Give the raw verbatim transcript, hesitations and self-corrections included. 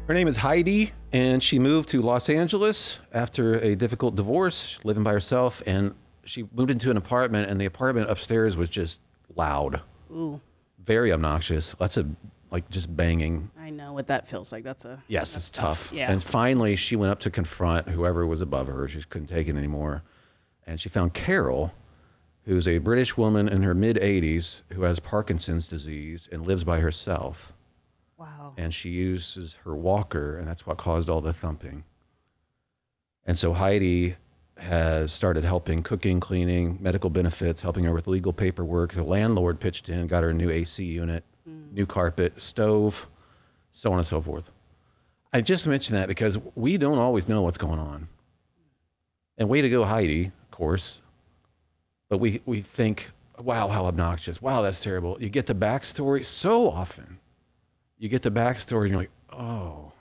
Her name is Heidi, and she moved to Los Angeles after a difficult divorce, living by herself. And she moved into an apartment, and the apartment upstairs was just loud, Ooh, very obnoxious. Lots of like just banging. I know what that feels like. That's a Yes, that's it's tough. Yeah. And finally, she went up to confront whoever was above her. She couldn't take it anymore. And she found Carol, who's a British woman in her mid eighties who has Parkinson's disease and lives by herself. Wow. And she uses her walker, and that's what caused all the thumping. And so Heidi has started helping cooking, cleaning, medical benefits, helping her with legal paperwork. The landlord pitched in, got her a new A C unit, mm. new carpet, stove, so on and so forth. I just mentioned that because we don't always know what's going on. And way to go, Heidi, of course. But we, we think, wow, how obnoxious. Wow, that's terrible. You get the backstory so often. You get the backstory and you're like,